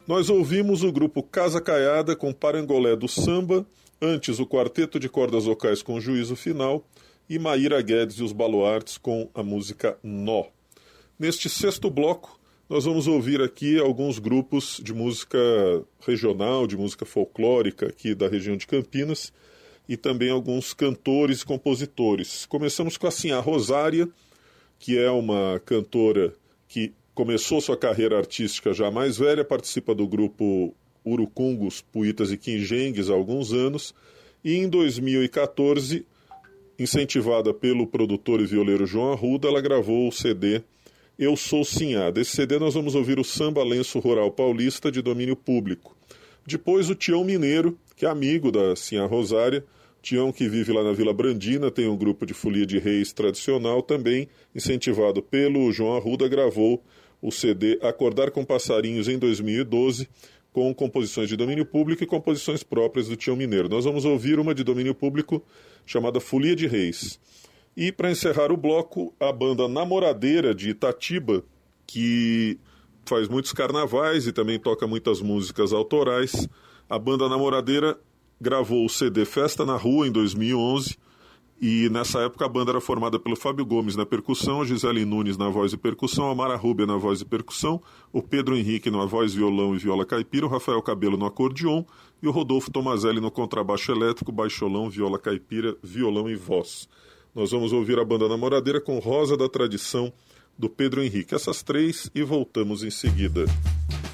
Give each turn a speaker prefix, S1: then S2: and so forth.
S1: Nós ouvimos o grupo Casa Caiada com Parangolé do Samba, antes o Quarteto de Cordas Vocais com Juízo Final e Maíra Guedes e os Baluartes com a música Nó. Neste sexto bloco, nós vamos ouvir aqui alguns grupos de música regional, de música folclórica aqui da região de Campinas e também alguns cantores e compositores. Começamos com a Sinhá Rosária, que é uma cantora que começou sua carreira artística já mais velha, participa do grupo Urucungos, Puitas e Quinjengues há alguns anos, e em 2014, incentivada pelo produtor e violeiro João Arruda, ela gravou o CD Eu Sou Sinhá. Desse CD nós vamos ouvir o Samba Lenço Rural Paulista de domínio público. Depois o Tião Mineiro, que é amigo da Sinhá Rosária, Tião, que vive lá na Vila Brandina, tem um grupo de folia de reis tradicional, também incentivado pelo João Arruda, gravou o CD Acordar com Passarinhos em 2012, com composições de domínio público e composições próprias do Tião Mineiro. Nós vamos ouvir uma de domínio público chamada Folia de Reis. E para encerrar o bloco, a banda Namoradeira de Itatiba, que faz muitos carnavais e também toca muitas músicas autorais. A banda Namoradeira gravou o CD Festa na Rua em 2011 e nessa época a banda era formada pelo Fábio Gomes na percussão, a Gisele Nunes na voz e percussão, a Mara Rúbia na voz e percussão, o Pedro Henrique na voz, violão e viola caipira, o Rafael Cabelo no acordeon e o Rodolfo Tomazelli no contrabaixo elétrico, baixolão, viola caipira, violão e voz. Nós vamos ouvir a banda Namoradeira com Rosa da Tradição do Pedro Henrique. Essas três e voltamos em seguida.